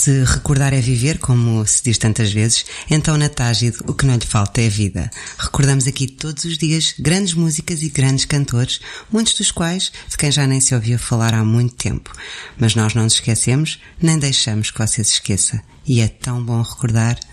Se recordar é viver, como se diz tantas vezes, então na Tágide o que não lhe falta é vida. Recordamos aqui todos os dias grandes músicas e grandes cantores, muitos dos quais de quem já nem se ouvia falar há muito tempo. Mas nós não nos esquecemos, nem deixamos que você se esqueça. E é tão bom recordar.